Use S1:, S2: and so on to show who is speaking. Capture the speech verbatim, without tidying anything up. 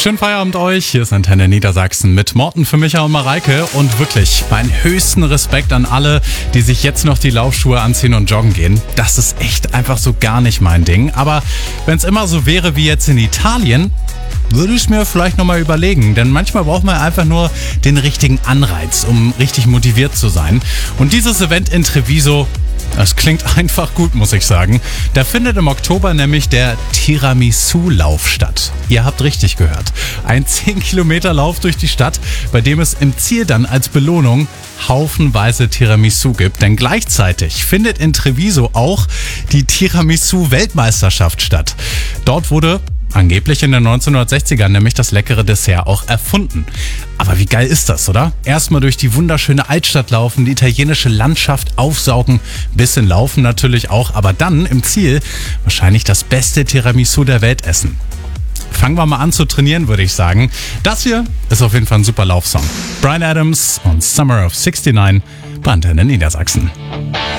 S1: Schönen Feierabend euch, hier ist Antenne Niedersachsen mit Morten für Micha und Mareike und wirklich meinen höchsten Respekt an alle, die sich jetzt noch die Laufschuhe anziehen und joggen gehen. Das ist echt einfach so gar nicht mein Ding, aber wenn es immer so wäre wie jetzt in Italien, würde ich es mir vielleicht nochmal überlegen, denn manchmal braucht man einfach nur den richtigen Anreiz, um richtig motiviert zu sein. Und dieses Event in Treviso, das klingt einfach gut, muss ich sagen. Da findet im Oktober nämlich der Tiramisu-Lauf statt. Ihr habt richtig gehört. Ein zehn Kilometer Lauf durch die Stadt, bei dem es im Ziel dann als Belohnung haufenweise Tiramisu gibt. Denn gleichzeitig findet in Treviso auch die Tiramisu-Weltmeisterschaft statt. Dort wurde angeblich in den neunzehnhundertsechzigern nämlich das leckere Dessert auch erfunden. Aber wie geil ist das, oder? Erstmal durch die wunderschöne Altstadt laufen, die italienische Landschaft aufsaugen, bisschen laufen natürlich auch, aber dann im Ziel wahrscheinlich das beste Tiramisu der Welt essen. Fangen wir mal an zu trainieren, würde ich sagen. Das hier ist auf jeden Fall ein super Laufsong. Bryan Adams und Summer of sixty-nine bei Antenne Niedersachsen.